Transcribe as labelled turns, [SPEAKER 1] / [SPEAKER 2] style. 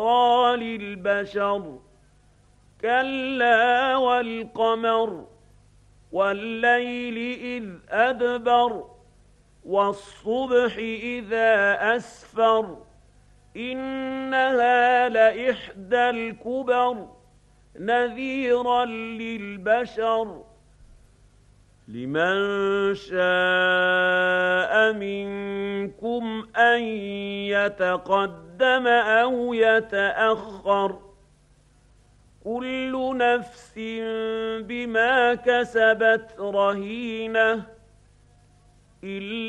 [SPEAKER 1] للبشر كلا والقمر والليل إذ أدبر والصبح إذا أسفر إنها لإحدى الكبر نذيرا للبشر لمن شاء منكم أن يتقدم أو يتأخر كل نفس بما كسبت رهينة